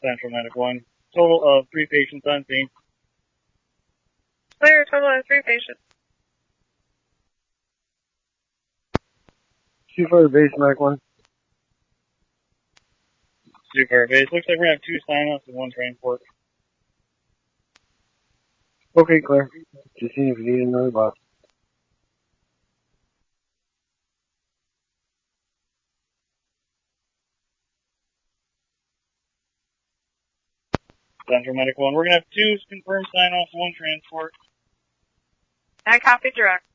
Central Medic 1. Total of 3 patients on scene. Clear, total of 3 patients. 2 for the base, Medic 1. 2 for our base. Looks like we're going to have 2 sign-offs and 1 transport. Okay, clear. Just seeing if you need another box. Central Medic 1. We're going to have 2 confirmed sign-offs, 1 transport. I copy direct.